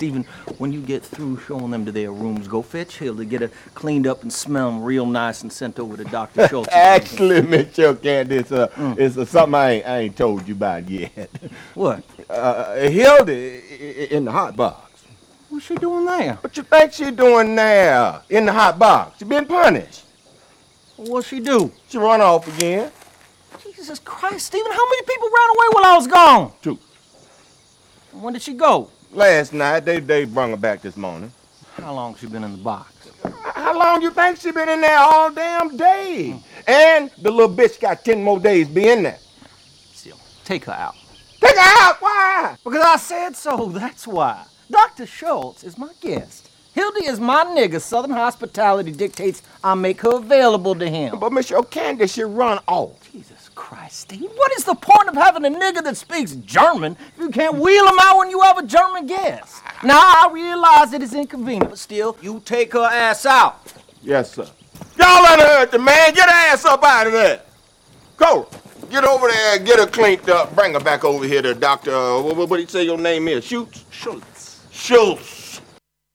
Stephen, when you get through showing them to their rooms, go fetch Hilda, get her cleaned up and smell them real nice and sent over to Dr. Schultz. Actually, Mr. Candy, it's something I ain't told you about yet. What? Hilda in the hot box. What's she doing there? What you think she doing there in the hot box? She been punished. What'd she do? She run off again. Jesus Christ, Stephen, how many people ran away while I was gone? 2. When did she go? Last night, they brung her back this morning. How long she been in the box? How long you think she been in there all damn day? And the little bitch got 10 more days to be in there. Still, take her out. Take her out? Why? Because I said so, that's why. Dr. Schultz is my guest. Hilda is my nigga. Southern hospitality dictates I make her available to him. But Miss O'Candy, she run off. Jesus Christ, Steve. What is the point of having a nigga that speaks German if you can't wheel him out when you have a German guest? Now, I realize it is inconvenient, but still, you take her ass out. Yes, sir. Y'all unheard the man. Get her ass up out of there. Cora, get over there and get her cleaned up. Bring her back over here to Dr. What do you say your name is? Schultz? Schultz. Schultz.